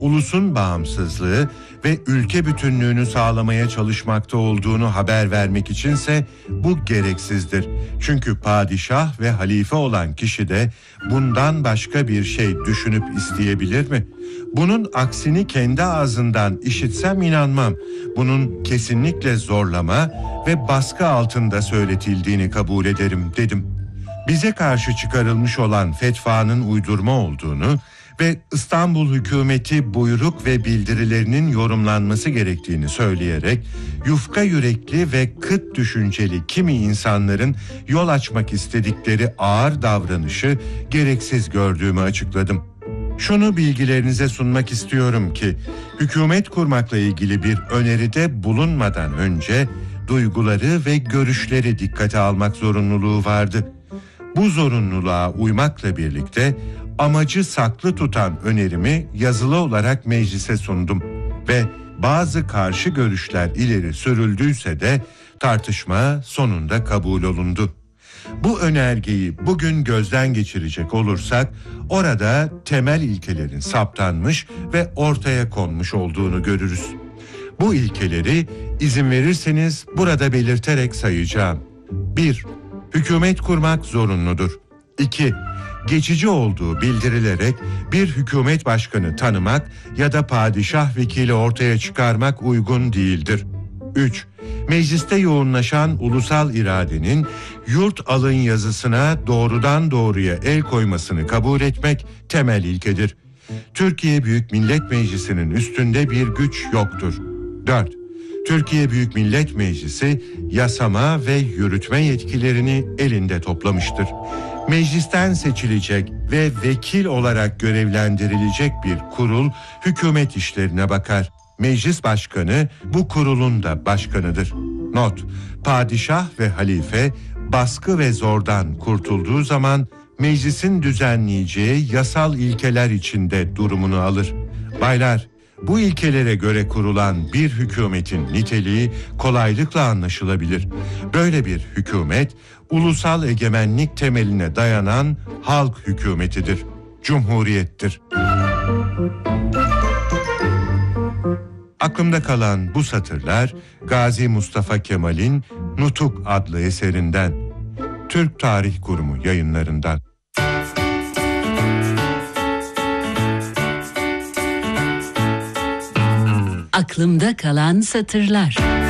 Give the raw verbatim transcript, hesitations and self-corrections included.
ulusun bağımsızlığı ve ülke bütünlüğünü sağlamaya çalışmakta olduğunu haber vermek içinse bu gereksizdir. Çünkü padişah ve halife olan kişi de bundan başka bir şey düşünüp isteyebilir mi? Bunun aksini kendi ağzından işitsem inanmam. Bunun kesinlikle zorlama ve baskı altında söyletildiğini kabul ederim dedim. Bize karşı çıkarılmış olan fetvanın uydurma olduğunu ve İstanbul hükümeti buyruk ve bildirilerinin yorumlanması gerektiğini söyleyerek yufka yürekli ve kıt düşünceli kimi insanların yol açmak istedikleri ağır davranışı gereksiz gördüğümü açıkladım. Şunu bilgilerinize sunmak istiyorum ki hükümet kurmakla ilgili bir öneride bulunmadan önce duyguları ve görüşleri dikkate almak zorunluluğu vardı. Bu zorunluluğa uymakla birlikte amacı saklı tutan önerimi yazılı olarak meclise sundum ve bazı karşı görüşler ileri sürüldüyse de tartışma sonunda kabul olundu. Bu önergeyi bugün gözden geçirecek olursak orada temel ilkelerin saptanmış ve ortaya konmuş olduğunu görürüz. Bu ilkeleri izin verirseniz burada belirterek sayacağım. bir. Hükümet kurmak zorunludur. iki. Geçici olduğu bildirilerek bir hükümet başkanı tanımak ya da padişah vekili ortaya çıkarmak uygun değildir. üç. Mecliste yoğunlaşan ulusal iradenin yurt alın yazısına doğrudan doğruya el koymasını kabul etmek temel ilkedir. Türkiye Büyük Millet Meclisi'nin üstünde bir güç yoktur. dört. Türkiye Büyük Millet Meclisi yasama ve yürütme yetkilerini elinde toplamıştır. Meclisten seçilecek ve vekil olarak görevlendirilecek bir kurul hükümet işlerine bakar. Meclis başkanı bu kurulun da başkanıdır. Not: Padişah ve halife baskı ve zordan kurtulduğu zaman meclisin düzenleyeceği yasal ilkeler içinde durumunu alır. Baylar, bu ilkelere göre kurulan bir hükümetin niteliği kolaylıkla anlaşılabilir. Böyle bir hükümet, ulusal egemenlik temeline dayanan halk hükümetidir, cumhuriyettir. Aklımda kalan bu satırlar Gazi Mustafa Kemal'in Nutuk adlı eserinden, Türk Tarih Kurumu yayınlarından. Aklımda kalan satırlar.